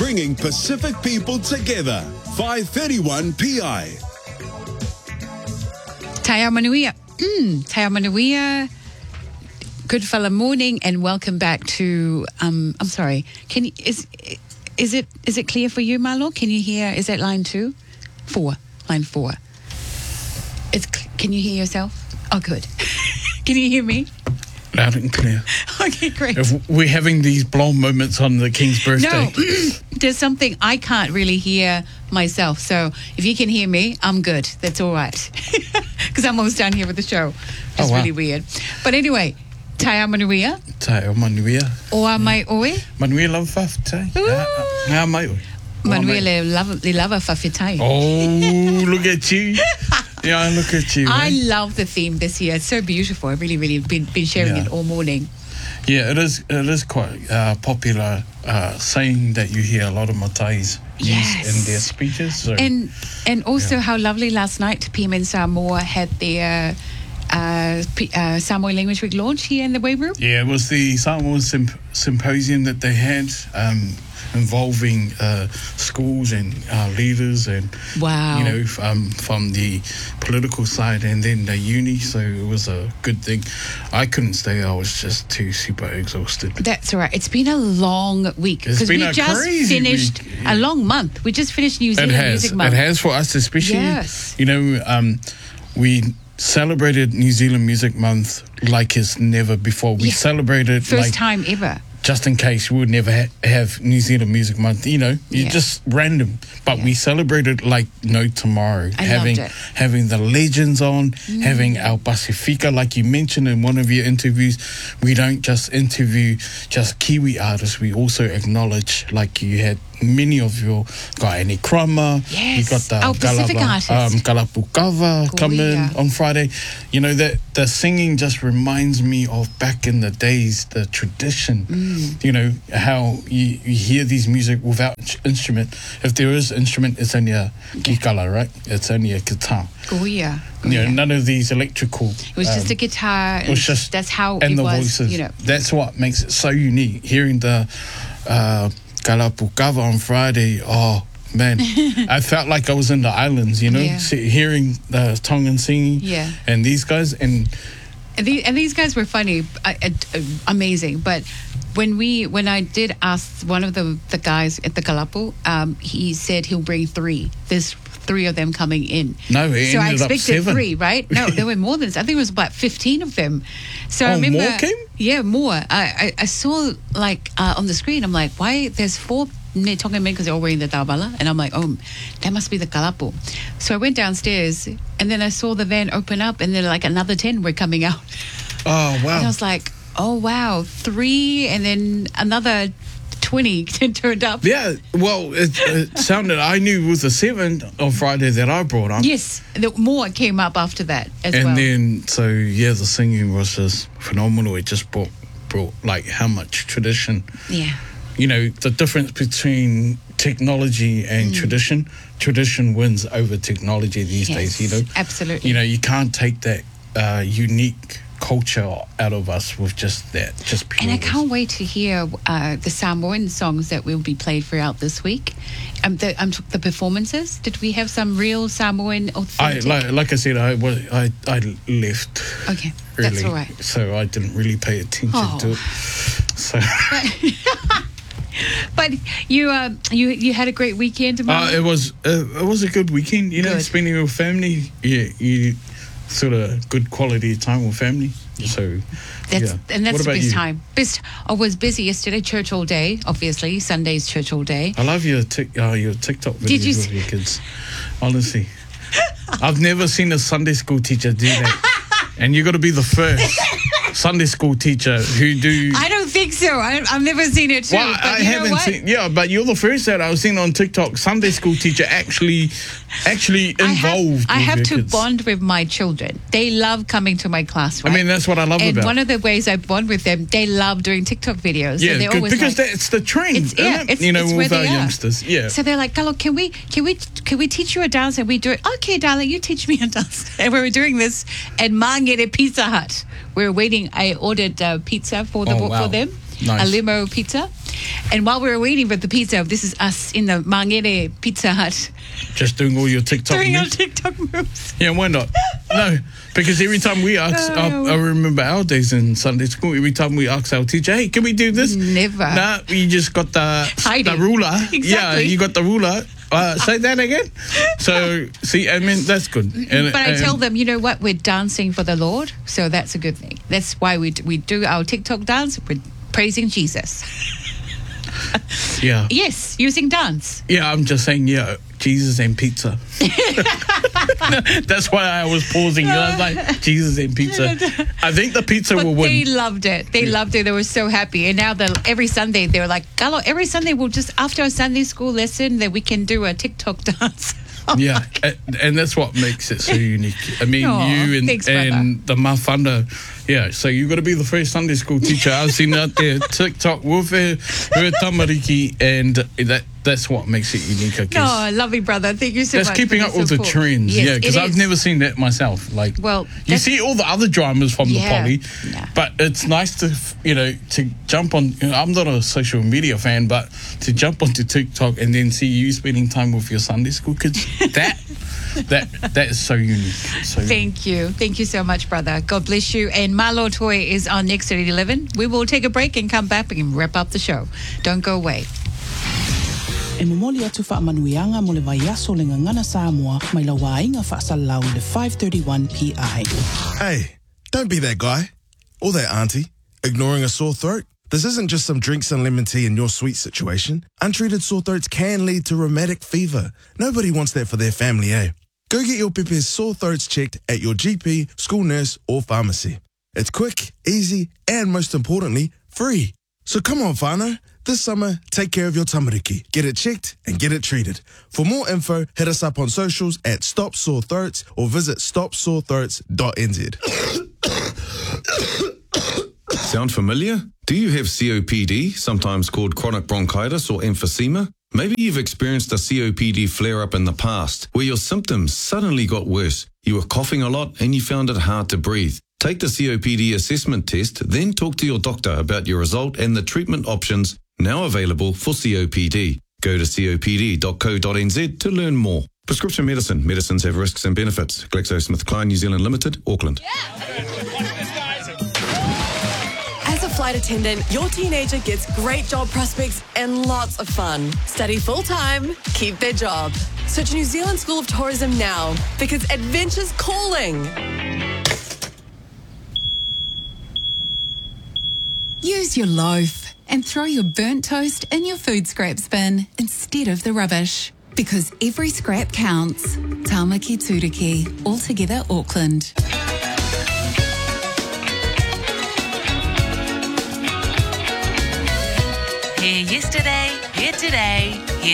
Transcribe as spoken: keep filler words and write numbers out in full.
bringing Pacific people together. five thirty-one P I. Taya Manuia. Mm, Taya Manuia. Good fella morning and welcome back to, um, I'm sorry, can you, is, is it, is it clear for you, Marlo? Can you hear, is that line two? Four, line four. It's, can you hear yourself? Oh, good. Can you hear me? Loud and clear. Okay, great. If we're having these blown moments on the King's birthday. No, there's something I can't really hear myself. So if you can hear me, I'm good. That's all right. Because I'm almost done here with the show. It's oh, wow. really weird. But anyway, Taya Manuia. Taya Manuia. Oa mai oe. Manuia lava whawhitai. Ngā mai oe. Manuia le lava, le lava whawhitai. Oh, look at you. Yeah, look at you. I eh? love the theme this year. It's so beautiful. I've really, really been, been sharing Yeah. it all morning. Yeah, it is It is quite uh, popular uh, saying that you hear a lot of Matais use Yes. in their speeches. So. And and also Yeah. how lovely last night P M N Samoa had their uh, P- uh, Samoan Language Week launch here in the Wave Room. Yeah, it was the Samoa symp- symposium that they had um, involving uh, schools and uh, leaders and, Wow. you know, f- um, from the political side and then the uni. So it was a good thing. I couldn't stay. I was just too super exhausted. That's all right. It's been a long week It's because been we a just crazy finished week. a long month. We just finished New It Zealand has. Music It Month. has for us, especially. Yes. You know, um, we celebrated New Zealand Music Month like it's never before. We Yeah. celebrated First like time ever. just in case we would never ha- have New Zealand Music Month. You know, you Yeah. just random, but Yeah. we celebrated like no tomorrow. I having loved it. having the legends on, Mm. having El Pacifica, like you mentioned in one of your interviews. We don't just interview just Kiwi artists. We also acknowledge, like you had many of your Kaini Krama. Yes. You got the Our Pacific artists. um, Kalapukava come in Kuia. on Friday. You know, that the singing just reminds me of back in the days, the tradition. Mm. You know, how you, you hear these music without ch- instrument. If there is instrument, it's only a kikala, right? It's only a guitar. Kuia. You know, Kuia. none of these electrical. It was just um, a guitar. And it was just that's how and it the was. voices. You know. That's what makes it so unique. Hearing the uh, Kalapukava on Friday, oh man, I felt like I was in the islands. You know, Yeah. See, hearing the Tongan singing, Yeah. and these guys, and And, the, and these guys were funny, uh, uh, amazing. But when we, when I did ask one of the, the guys at the Kalapu, um, he said he'll bring three. There's three of them coming in. No, it so I ended up expected seven. three, right? No, there were more than. I think it was about fifteen of them. So I Oh, remember, more came? Yeah, more. I I, I saw like uh, on the screen. I'm like, why? There's four me Tongan men because they're all wearing the tawala, and I'm like, oh, that must be the Kalapu. So I went downstairs, and then I saw the van open up, and then like another ten were coming out. oh And I wow, was like, oh, wow, three and then another twenty turned up. yeah. Well, it, it sounded. I knew it was the seven on Friday that I brought on. Yes, the, more came up after that as and well. then so yeah, the singing was just phenomenal. It just brought brought like how much tradition. yeah. You know, the difference between technology and Mm. tradition. Tradition wins over technology these Yes, days, you know. absolutely. You know, you can't take that uh, unique culture out of us with just that, just pure. And I can't wait to hear uh, the Samoan songs that will be played throughout this week. Um, the, um, the performances. Did we have some real Samoan I, authentic? like, like I said, I, was, I, I left okay, early, that's all right. so I didn't really pay attention Oh. to it. So But you, uh, you, you had a great weekend, uh, Mark? it was uh, it was a good weekend, you know, Good. spending with family. Yeah, you sort of good quality time with family. So That's, yeah. And that's What the about best you? time. Best. I was busy yesterday, church all day, obviously. Sunday's church all day. I love your tic, uh, your TikTok videos Did you with see- your kids. Honestly, I've never seen a Sunday school teacher do that, and you got to be the first Sunday school teacher who do. I don't think so. I, I've never seen it too. Well, but I you know haven't what? seen. Yeah, but you're the first that I've seen on TikTok. Sunday school teacher actually, actually I involved. have, I with have your to kids. bond with my children. They love coming to my class, I right? mean, that's what I love and about. one of the ways I bond with them, they love doing TikTok videos. yeah, so they're good, always because like, that's the trend. It's- isn't yeah, it? it's- you know, it's where with our they are. youngsters. Yeah. So they're like, Carlo, can we, can we, can we teach you a dance? And we do it. Okay, darling, you teach me a dance. And we were doing this at Mangere Pizza Hut. We were waiting. I ordered uh, pizza for the Oh, wow. for them, Nice. a limo pizza. And while we were waiting for the pizza, this is us in the Mangere Pizza Hut Just doing all your TikTok doing our moves. TikTok moves. Yeah, why not? No, because every time we ask, I, I remember our days in Sunday school, every time we ask our teacher, hey, can we do this? Never. Nah, we just got the, Hiding. the ruler. Exactly. Yeah, you got the ruler. Uh, say that again. So, see, I mean, that's good. And, But I and- tell them, you know what? We're dancing for the Lord, so that's a good thing. That's why we we do our TikTok dance. We're praising Jesus. Yeah. Yes, using dance. Yeah, I'm just saying, yeah, Jesus and pizza. That's why I was pausing. You know, I was like, Jesus and pizza. I think the pizza But will they win. loved it. They loved it. They were so happy. And now the, every Sunday, they were like, Galo, every Sunday we'll just, after a Sunday school lesson, that we can do a TikTok dance. Yeah, and, and that's what makes it so unique. I mean, Aw, you and, thanks, and the mafanda. Yeah, so you got to be the first Sunday school teacher I've seen out there. TikTok with her, her tamariki, and that that's what makes it unique, I guess. No, lovely brother. Thank you so That's much. keeping for up your with the support. trends, Yes, yeah, because it I've is. never seen that myself. Like, Well, you that's- see all the other dramas from Yeah, the poly, yeah. but it's nice to, you know, to jump on. You know, I'm not a social media fan, but to jump onto TikTok and then see you spending time with your Sunday school kids, that that that is so unique. So Thank you. Thank you so much, brother. God bless you. And Malo Toy is on next at eleven. We will take a break and come back and wrap up the show. Don't go away. E momoli atu whaamanuianga mo le vaiaso le ngangana Samoa mai la wainga whaasalau le five thirty-one P I. Hey, don't be that guy or that auntie ignoring a sore throat. This isn't just some drinks and lemon tea in your sweet situation. Untreated sore throats can lead to rheumatic fever. Nobody wants that for their family, eh? Go get your Pepe's sore throats checked at your G P, school nurse, or pharmacy. It's quick, easy, and most importantly, free. So come on, whānau. This summer, take care of your tamariki. Get it checked and get it treated. For more info, hit us up on socials at Stop Sore Throats or visit stop sore throats dot n z. Sound familiar? Do you have C O P D, sometimes called chronic bronchitis or emphysema? Maybe you've experienced a C O P D flare-up in the past where your symptoms suddenly got worse. You were coughing a lot and you found it hard to breathe. Take the C O P D assessment test, then talk to your doctor about your result and the treatment options now available for C O P D. Go to copd dot co dot n z to learn more. Prescription medicine. Medicines have risks and benefits. GlaxoSmithKline New Zealand Limited, Auckland. As a flight attendant, your teenager gets great job prospects and lots of fun. Study full-time, keep their job. Search New Zealand School of Tourism now because adventure's calling. Use your loaf and throw your burnt toast in your food scraps bin instead of the rubbish. Because every scrap counts. Tāmaki Tūriki, Altogether Auckland. Here yesterday, here today, here